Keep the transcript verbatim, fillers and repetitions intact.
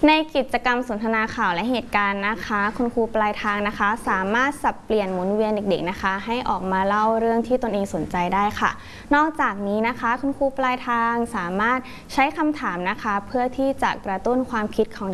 ในกิจกรรมสนทนาข่าวและเหตุการณ์นะคะคุณครูปลายทางนะคะสามารถสับเปลี่ยนหมุนเวียนเด็กๆนะคะให้ออกมาเล่าเรื่องที่ตนเองสนใจได้ค่ะนอกจากนี้นะคะคุณครูปลายทางสามารถใช้คำถามนะคะเพื่อที่จะกระตุ้นความคิดของ